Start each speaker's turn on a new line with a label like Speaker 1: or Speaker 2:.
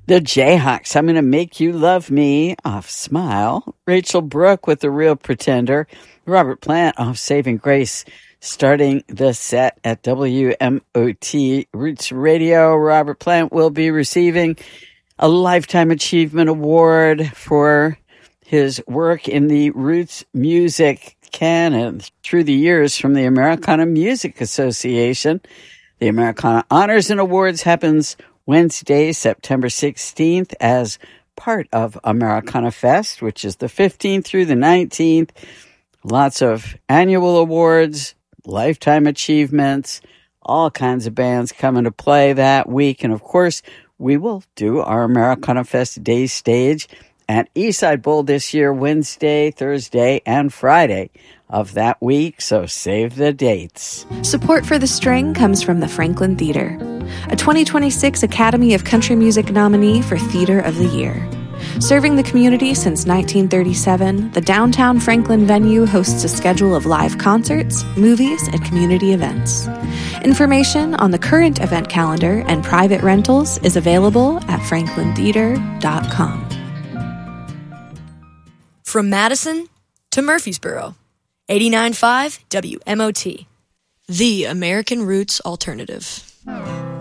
Speaker 1: The Jayhawks, I'm going to Make You Love Me off Smile. Rachel Brooke with The Real Pretender. Robert Plant off Saving Grace. Starting the set at WMOT Roots Radio. Robert Plant will be receiving a Lifetime Achievement Award for his work in the roots music canon through the years from the Americana Music Association. The Americana Honors and Awards happens Wednesday, September 16th as part of Americana Fest, which is the 15th through the 19th. Lots of annual awards, lifetime achievements, all kinds of bands coming to play that week. And of course, we will do our Americana Fest Day stage at Eastside Bowl this year, Wednesday, Thursday, and Friday of that week, so save the dates.
Speaker 2: Support for The String comes from the Franklin Theater, a 2026 Academy of Country Music nominee for Theater of the Year. Serving the community since 1937, the downtown Franklin venue hosts a schedule of live concerts, movies, and community events. Information on the current event calendar and private rentals is available at franklintheater.com.
Speaker 3: From Madison to Murfreesboro, 89.5 WMOT, the American Roots Alternative.